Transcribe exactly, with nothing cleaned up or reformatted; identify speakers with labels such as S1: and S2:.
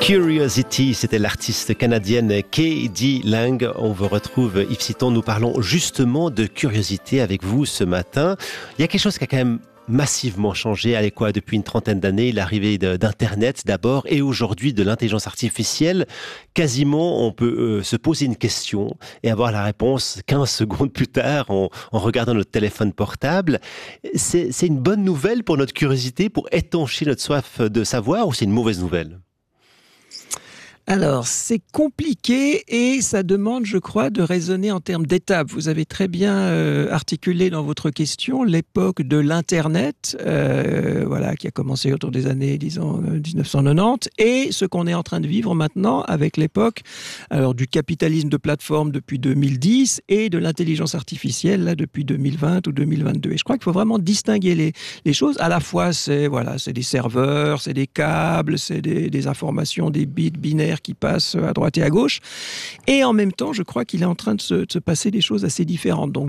S1: Curiosity, c'était l'artiste canadienne K.D. Lang. On vous retrouve Yves Citon. Nous parlons justement de curiosité avec vous ce matin. Il y a quelque chose qui a quand même massivement changé. Allez quoi, depuis une trentaine d'années, l'arrivée de, d'Internet d'abord et aujourd'hui de l'intelligence artificielle. Quasiment, on peut euh, se poser une question et avoir la réponse quinze secondes plus tard en, en regardant notre téléphone portable. C'est, c'est une bonne nouvelle pour notre curiosité, pour étancher notre soif de savoir, ou c'est une mauvaise nouvelle ?
S2: Alors, c'est compliqué et ça demande, je crois, de raisonner en termes d'étapes. Vous avez très bien euh, articulé dans votre question l'époque de l'Internet, euh, voilà, qui a commencé autour des années, disons, dix-neuf cent quatre-vingt-dix, et ce qu'on est en train de vivre maintenant avec l'époque alors, du capitalisme de plateforme depuis deux mille dix et de l'intelligence artificielle là, depuis deux mille vingt ou deux mille vingt-deux. Et je crois qu'il faut vraiment distinguer les, les choses. À la fois, c'est, voilà, c'est des serveurs, c'est des câbles, c'est des, des informations, des bits binaires qui passent à droite et à gauche. Et en même temps, je crois qu'il est en train de se, de se passer des choses assez différentes. Donc,